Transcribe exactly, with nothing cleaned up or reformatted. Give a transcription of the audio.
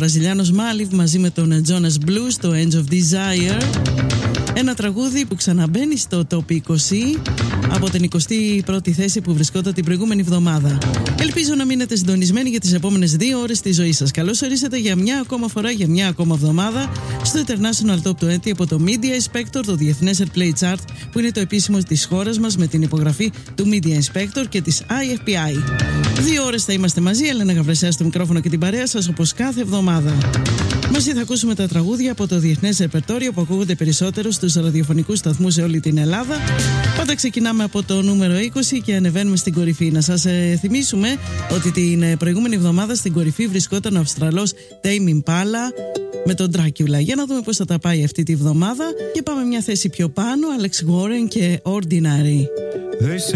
Βραζιλιάνος Μάλιβ μαζί με τον Jonas Blues, το End of Desire. Ένα τραγούδι που ξαναμπαίνει στο Top είκοσι από την εικοστή πρώτη θέση που βρισκόταν την προηγούμενη εβδομάδα. Ελπίζω να μείνετε συντονισμένοι για τις επόμενες δύο ώρες της ζωής σας. Καλώς ορίσατε για μια ακόμα φορά, για μια ακόμα εβδομάδα στο International Top είκοσι από το Media Inspector, το Διεθνές Airplay Chart, που είναι το επίσημο της χώρας μας με την υπογραφή του Media Inspector και της άι εφ πι άι. Δύο ώρες θα είμαστε μαζί, Έλενα Γαβρεσιά στο μικρόφωνο και την παρέα σας όπως κάθε εβδομάδα. Μαζί θα ακούσουμε τα τραγούδια από το Διεθνές Ρεπερτόριο που ακούγονται περισσότερο στους ραδιοφωνικούς σταθμούς σε όλη την Ελλάδα. Πάντα ξεκινάμε από το νούμερο είκοσι και ανεβαίνουμε στην κορυφή. Να σας ε, θυμίσουμε ότι την προηγούμενη εβδομάδα στην κορυφή βρισκόταν ο Αυστραλός Tame Impala με τον Dracula. Για να δούμε πώς θα τα πάει αυτή τη βδομάδα. Και πάμε μια θέση πιο πάνω, Alex Warren και Ordinary.